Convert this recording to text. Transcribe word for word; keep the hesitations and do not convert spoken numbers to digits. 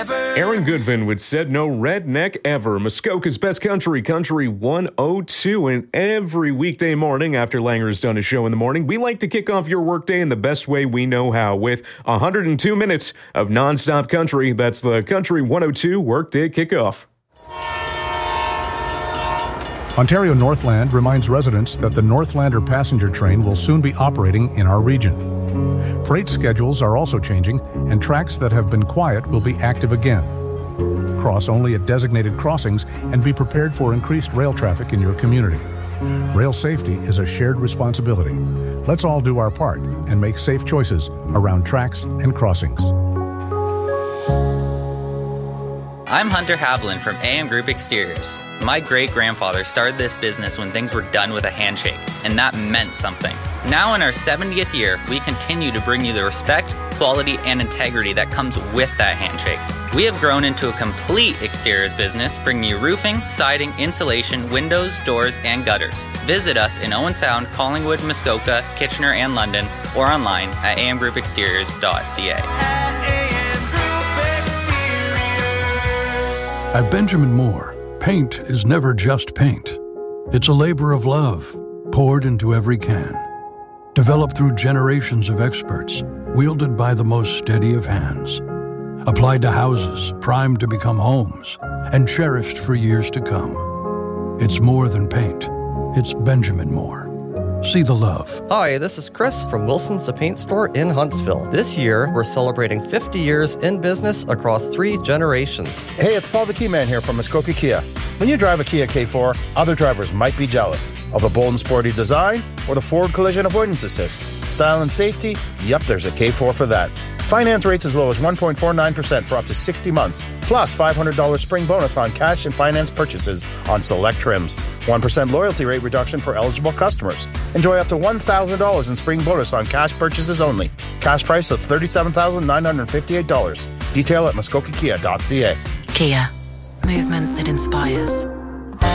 ever. Aaron Goodvin would said no redneck ever. Muskoka's best country, Country one oh two. And every weekday morning after Langer's done his show in the morning, we like to kick off your workday in the best way we know how with one hundred two minutes of nonstop country. That's the Country one oh two Workday Kickoff. Ontario Northland reminds residents that the Northlander passenger train will soon be operating in our region. Freight schedules are also changing, and tracks that have been quiet will be active again. Cross only at designated crossings and be prepared for increased rail traffic in your community. Rail safety is a shared responsibility. Let's all do our part and make safe choices around tracks and crossings. I'm Hunter Haviland from A M Group Exteriors. My great-grandfather started this business when things were done with a handshake, and that meant something. Now in our seventieth year, we continue to bring you the respect, quality, and integrity that comes with that handshake. We have grown into a complete exteriors business, bringing you roofing, siding, insulation, windows, doors, and gutters. Visit us in Owen Sound, Collingwood, Muskoka, Kitchener, and London, or online at a m group exteriors dot c a. At Benjamin Moore, paint is never just paint. It's a labor of love, poured into every can. Developed through generations of experts, wielded by the most steady of hands. Applied to houses, primed to become homes, and cherished for years to come. It's more than paint. It's Benjamin Moore. See the love. Hi, this is Chris from Wilson's The Paint Store in Huntsville. This year, we're celebrating fifty years in business across three generations. Hey, it's Paul the Key Man here from Muskoka Kia. When you drive a Kia K four, other drivers might be jealous of the bold and sporty design or the forward collision avoidance assist. Style and safety? Yep, there's a K four for that. Finance rates as low as one point four nine percent for up to sixty months, plus five hundred dollars spring bonus on cash and finance purchases on select trims. one percent loyalty rate reduction for eligible customers. Enjoy up to one thousand dollars in spring bonus on cash purchases only. Cash price of thirty-seven thousand nine hundred fifty-eight dollars. Detail at muskoka kia dot c a. Kia. Movement that inspires.